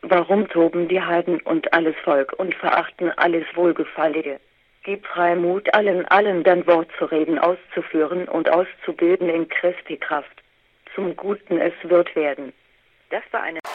Warum toben die Heiden und alles Volk und verachten alles Wohlgefallige? Gib Freimut allen dein Wort zu reden, auszuführen und auszubilden in Christi Kraft. Zum Guten es wird werden. Das war eine